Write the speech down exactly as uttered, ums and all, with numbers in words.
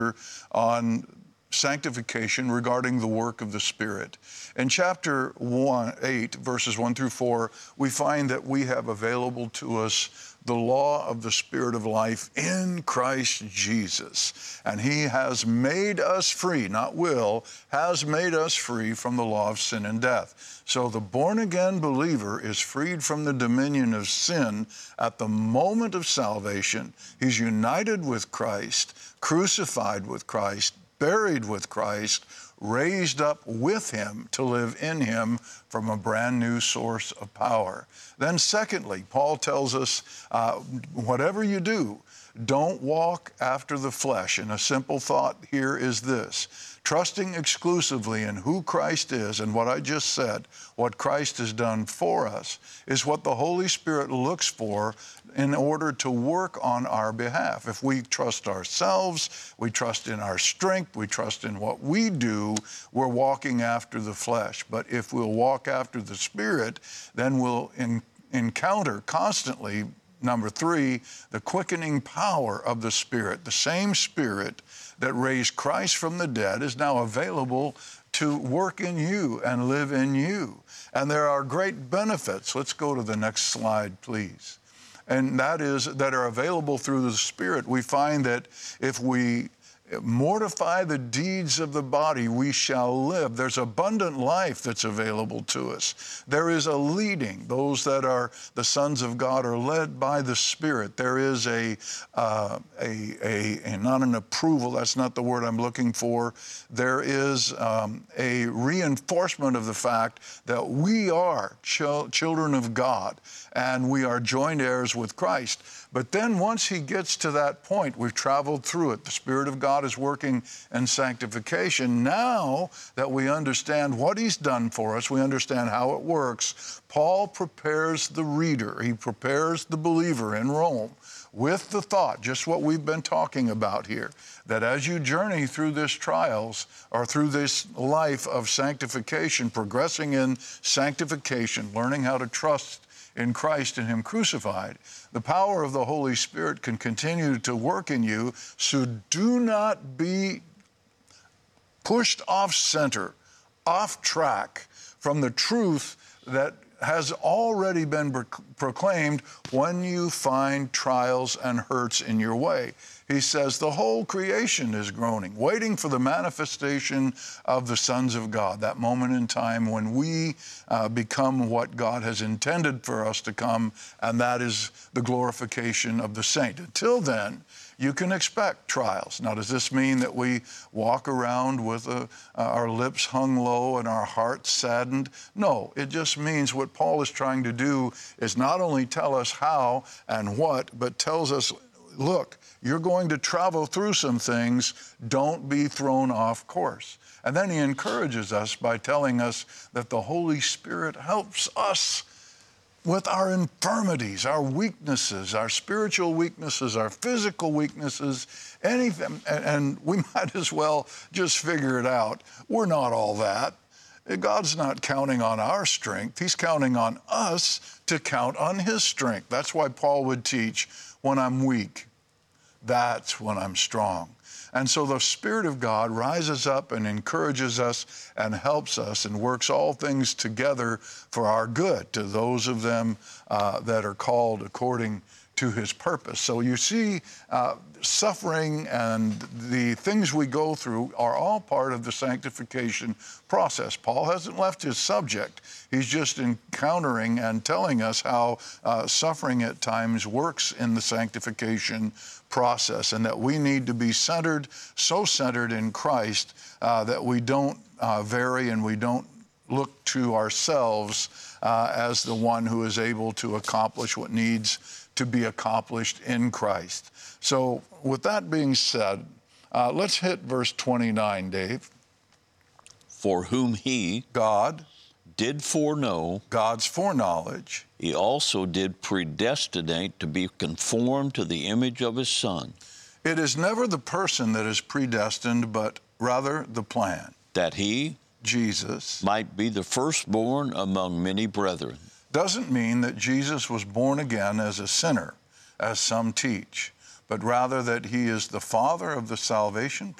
on sanctification regarding the work of the Spirit. In chapter one, eight, verses one through four, we find that we have available to us the law of the Spirit of life in Christ Jesus. And He has made us free, not will, has made us free from the law of sin and death. So the born-again believer is freed from the dominion of sin at the moment of salvation. He's united with Christ, crucified with Christ, buried with Christ, raised up with Him to live in Him from a brand new source of power. Then secondly, Paul tells us, uh, whatever you do, don't walk after the flesh. And a simple thought here is this: trusting exclusively in who Christ is and what I just said, what Christ has done for us, is what the Holy Spirit looks for in order to work on our behalf. If we trust ourselves, we trust in our strength, we trust in what we do, we're walking after the flesh. But if we'll walk after the Spirit, then we'll in, encounter constantly, number three, the quickening power of the Spirit. The same Spirit that raised Christ from the dead is now available to work in you and live in you. And there are great benefits. Let's go to the next slide, please. And that is, that are available through the Spirit. We find that if we mortify the deeds of the body, we shall live. There's abundant life that's available to us. There is a leading. Those that are the sons of God are led by the Spirit. There is a, uh, a, a, a not an approval, that's not the word I'm looking for. There is um, a reinforcement of the fact that we are ch children of God and we are joint heirs with Christ. But then once He gets to that point, we've traveled through it. The Spirit of God is working in sanctification. Now that we understand what He's done for us, we understand how it works, Paul prepares the reader, he prepares the believer in Rome with the thought, just what we've been talking about here, that as you journey through this trials or through this life of sanctification, progressing in sanctification, learning how to trust in Christ and Him crucified, the power of the Holy Spirit can continue to work in you. So do not be pushed off center, off track from the truth that has already been proclaimed when you find trials and hurts in your way. He says the whole creation is groaning, waiting for the manifestation of the sons of God, that moment in time when we uh, become what God has intended for us to come, and that is the glorification of the saint. Until then, you can expect trials. Now, does this mean that we walk around with a, uh, our lips hung low and our hearts saddened? No, it just means what Paul is trying to do is not only tell us how and what, but tells us, look, you're going to travel through some things. Don't be thrown off course. And then he encourages us by telling us that the Holy Spirit helps us with our infirmities, our weaknesses, our spiritual weaknesses, our physical weaknesses, anything. And, and we might as well just figure it out. We're not all that. God's not counting on our strength. He's counting on us to count on His strength. That's why Paul would teach, when I'm weak, that's when I'm strong. And so the Spirit of God rises up and encourages us and helps us and works all things together for our good, to those of them uh, that are called according to His purpose. So you see, uh, suffering and the things we go through are all part of the sanctification process. Paul hasn't left his subject. He's just encountering and telling us how uh, suffering at times works in the sanctification process, and that we need to be centered, so centered in Christ uh, that we don't uh, vary and we don't look to ourselves uh, as the one who is able to accomplish what needs to be accomplished in Christ. So with that being said, uh, let's hit verse twenty-nine, Dave. For whom He, God, did foreknow, God's foreknowledge, He also did predestinate to be conformed to the image of His Son. It is never the person that is predestined, but rather the plan. That He, Jesus, might be the firstborn among many brethren. Doesn't mean that Jesus was born again as a sinner, as some teach, but rather that he is the Father of the salvation